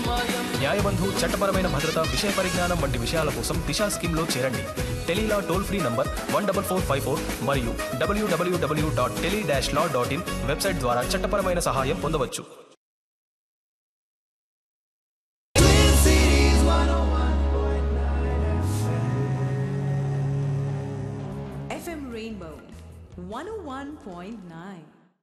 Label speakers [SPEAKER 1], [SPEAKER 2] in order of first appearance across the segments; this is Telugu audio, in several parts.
[SPEAKER 1] న్యాయబంధు చట్టపరమైన భద్రత విషయ పరిజ్ఞానం వంటి విషయాల కోసం దిశా స్కీమ్లో చేరండి. టెలీలా టోల్ ఫ్రీ నంబర్ 14454 మరియు www.tele-law.in వెబ్సైట్ ద్వారా చట్టపరమైన సహాయం పొందవచ్చు.
[SPEAKER 2] FM Rainbow 101.9.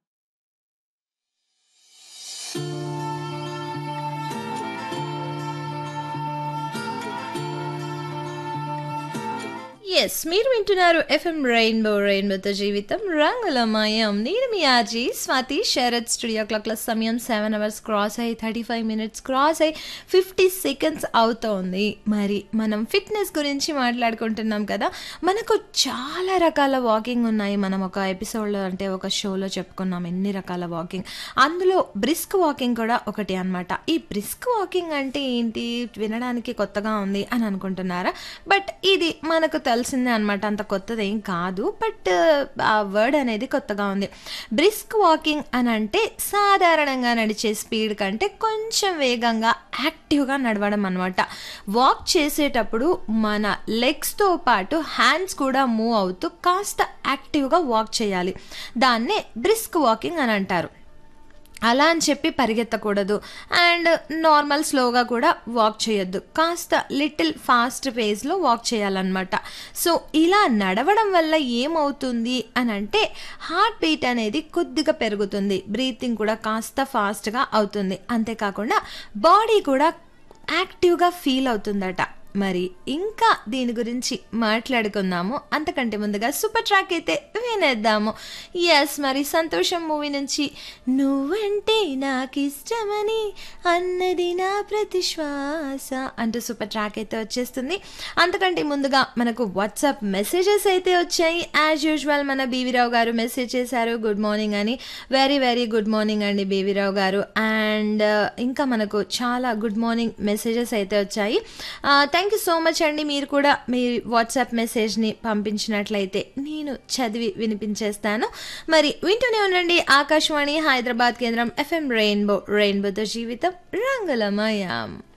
[SPEAKER 3] ఎస్, మీరు వింటున్నారు ఎఫ్ఎం రెయిన్బోతో జీవితం రంగులమయం. నేను మీ ఆర్జీ స్వాతి. శరత్ స్టూడియో క్లాక్ల సమయం 7 hours క్రాస్ అయ్యి 35 minutes క్రాస్ అయ్యి 50 seconds అవుతోంది. మరి మనం ఫిట్నెస్ గురించి మాట్లాడుకుంటున్నాం కదా. మనకు చాలా రకాల వాకింగ్ ఉన్నాయి. మనం ఒక ఎపిసోడ్లో అంటే ఒక షోలో చెప్పుకున్నాం ఎన్ని రకాల వాకింగ్. అందులో బ్రిస్క్ వాకింగ్ కూడా ఒకటి అనమాట. ఈ బ్రిస్క్ వాకింగ్ అంటే ఏంటి, వినడానికి కొత్తగా ఉంది అని అనుకుంటున్నారా? బట్ ఇది మనకు తెలిసిందే అనమాట, అంత కొత్తదేం కాదు. బట్ ఆ వర్డ్ అనేది కొత్తగా ఉంది. బ్రిస్క్ వాకింగ్ అని అంటే సాధారణంగా నడిచే స్పీడ్ కంటే కొంచెం వేగంగా యాక్టివ్గా నడవడం అనమాట. వాక్ చేసేటప్పుడు మన లెగ్స్తో పాటు హ్యాండ్స్ కూడా మూవ్ అవుతూ కాస్త యాక్టివ్గా వాక్ చేయాలి. దాన్నే బ్రిస్క్ వాకింగ్ అని అంటారు. అలా అని చెప్పి పరిగెత్తకూడదు అండ్ నార్మల్ స్లోగా కూడా వాక్ చేయొద్దు. కాస్త లిటిల్ ఫాస్ట్ పేస్లో వాక్ చేయాలన్నమాట. సో ఇలా నడవడం వల్ల ఏమవుతుంది అని అంటే హార్ట్ బీట్ అనేది కొద్దిగా పెరుగుతుంది, బ్రీతింగ్ కూడా కాస్త ఫాస్ట్గా అవుతుంది. అంతేకాకుండా బాడీ కూడా యాక్టివ్గా ఫీల్ అవుతుందట. మరి ఇంకా దీని గురించి మాట్లాడుకుందాము. అంతకంటే ముందుగా సూపర్ ట్రాక్ అయితే వినేద్దాము. ఎస్, మరి సంతోషం మూవీ నుంచి నువ్వంటే నాకు ఇష్టమని అన్నది నా ప్రతి శ్వాస అంటూ సూపర్ ట్రాక్ అయితే వచ్చేస్తుంది. అంతకంటే ముందుగా మనకు వాట్సాప్ మెసేజెస్ అయితే వచ్చాయి. యాజ్ యూజువల్ మన బీవీరావు గారు మెసేజ్ చేశారు గుడ్ మార్నింగ్ అని. వెరీ వెరీ గుడ్ మార్నింగ్ అండి బీవీరావు గారు. అండ్ ఇంకా మనకు చాలా గుడ్ మార్నింగ్ మెసేజెస్ అయితే వచ్చాయి. థ్యాంక్ యూ సో మచ్ అండి. మీరు కూడా మీ వాట్సాప్ మెసేజ్ని పంపించినట్లయితే నేను చదివి వినిపించేస్తాను. మరి వింటూనే ఉండండి ఆకాశవాణి హైదరాబాద్ కేంద్రం ఎఫ్ఎం రెయిన్బోతో జీవితం రంగులమయం.